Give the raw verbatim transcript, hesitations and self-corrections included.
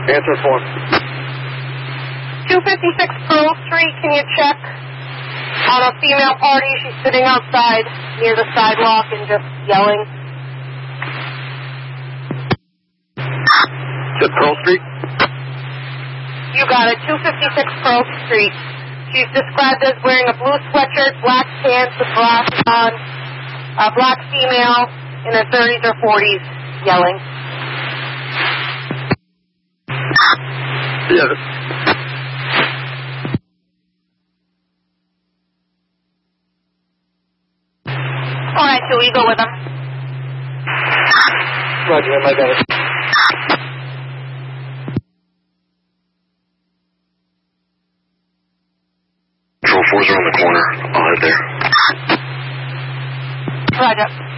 Answer form. two fifty-six Pearl Street, can you check on a female party? She's sitting outside near the sidewalk and just yelling. Is it Pearl Street? You got it, two fifty-six Pearl Street. She's described as wearing a blue sweatshirt, black pants with glasses on, a black female in her thirties or forties yelling. Yeah. All right, so we go with them. Roger, I got it. Control four's around the corner. I'll head there. Roger.